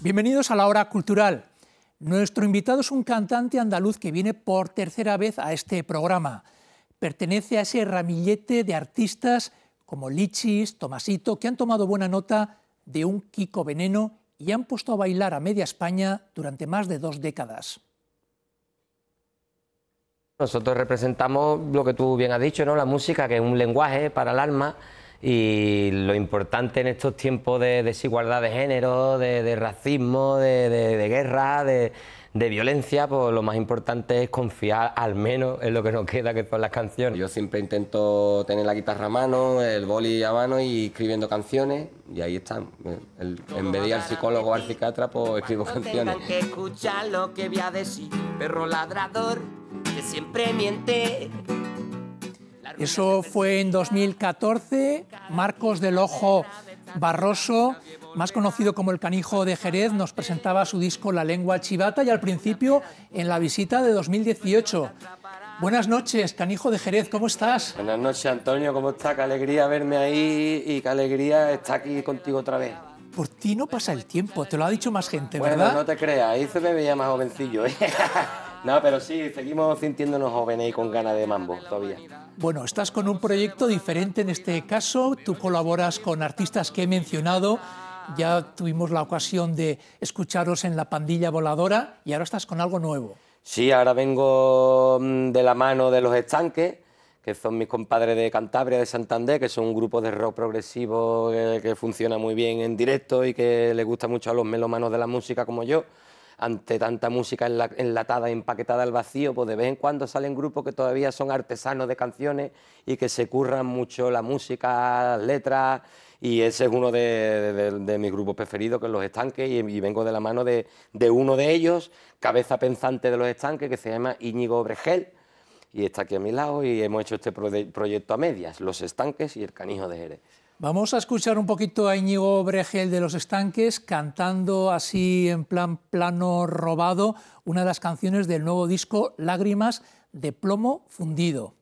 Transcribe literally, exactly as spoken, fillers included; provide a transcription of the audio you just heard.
Bienvenidos a la Hora Cultural. Nuestro invitado es un cantante andaluz que viene por tercera vez a este programa. Pertenece a ese ramillete de artistas como Lichis, Tomasito, que han tomado buena nota de un Kiko Veneno y han puesto a bailar a media España durante más de dos décadas. Nosotros representamos lo que tú bien has dicho, ¿no? La música, que es un lenguaje para el alma, y lo importante en estos tiempos de desigualdad de género, de, de racismo, de, de, de guerra, de, de violencia, pues lo más importante es confiar al menos en lo que nos queda, que son las canciones. Yo siempre intento tener la guitarra a mano, el boli a mano y escribiendo canciones, y ahí están. El, en vez de ir al psicólogo o al psiquiatra, pues escribo canciones. Que escuchar lo que voy a decir, perro ladrador que siempre miente. Eso fue en dos mil catorce. Marcos del Ojo Barroso, más conocido como el Canijo de Jerez, nos presentaba su disco La Lengua Chivata, y al principio en la visita de dos mil dieciocho. Buenas noches, Canijo de Jerez, ¿cómo estás? Buenas noches, Antonio, ¿cómo estás? Qué alegría verme ahí y qué alegría estar aquí contigo otra vez. Por ti no pasa el tiempo, te lo ha dicho más gente, bueno, ¿verdad? No te creas, ahí se me veía más jovencillo, ¿eh? No, pero sí, seguimos sintiéndonos jóvenes y con ganas de mambo todavía. Bueno, estás con un proyecto diferente en este caso, tú colaboras con artistas que he mencionado, ya tuvimos la ocasión de escucharos en La Pandilla Voladora y ahora estás con algo nuevo. Sí, ahora vengo de la mano de Los Estanques, que son mis compadres de Cantabria, de Santander, que son un grupo de rock progresivo que, que funciona muy bien en directo y que le gusta mucho a los melómanos de la música como yo. Ante tanta música enlatada, empaquetada al vacío, pues de vez en cuando salen grupos que todavía son artesanos de canciones y que se curran mucho la música, las letras, y ese es uno de, de, de mis grupos preferidos, que es Los Estanques, y, y vengo de la mano de, de uno de ellos, cabeza pensante de Los Estanques, que se llama Íñigo Bregel, y está aquí a mi lado, y hemos hecho este pro proyecto a medias, Los Estanques y el Canijo de Jerez. Vamos a escuchar un poquito a Íñigo Bregel de Los Estanques cantando así en plan plano robado una de las canciones del nuevo disco Lágrimas de Plomo Fundido.